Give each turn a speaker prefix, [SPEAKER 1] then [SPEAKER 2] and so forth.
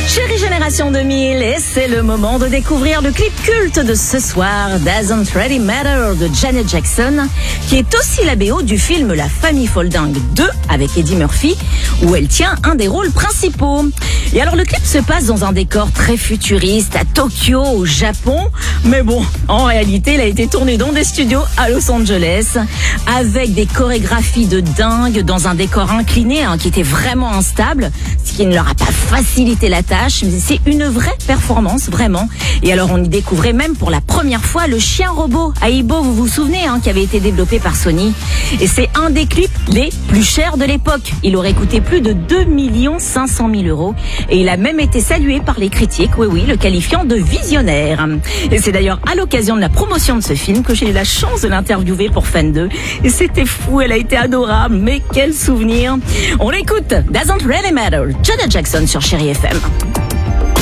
[SPEAKER 1] Chérie Génération 2000, et c'est le moment de découvrir le clip culte de ce soir, Doesn't Really Matter de Janet Jackson, qui est aussi la BO du film La Famille Folding 2 avec Eddie Murphy, où elle tient un des rôles principaux. Et alors le clip se passe dans un décor très futuriste à Tokyo, au Japon, mais bon, en réalité il a été tourné dans des studios à Los Angeles, avec des chorégraphies de dingue, dans un décor incliné qui était vraiment instable, ce qui ne leur a pas facilité la tâche, mais c'est une vraie performance, vraiment. Et alors on y découvrait même pour la première fois le chien robot Aibo, vous vous souvenez, qui avait été développé par Sony. Et c'est un des clips les plus chers de l'époque. Il aurait coûté plus de 2 500 000 €. Et il a même été salué par les critiques, oui, le qualifiant de visionnaire. Et c'est d'ailleurs à l'occasion de la promotion de ce film que j'ai eu la chance de l'interviewer pour Fan 2. Et c'était fou, elle a été adorable, mais quel souvenir. On l'écoute, Doesn't Really Matter, Janet Jackson sur Chérie FM.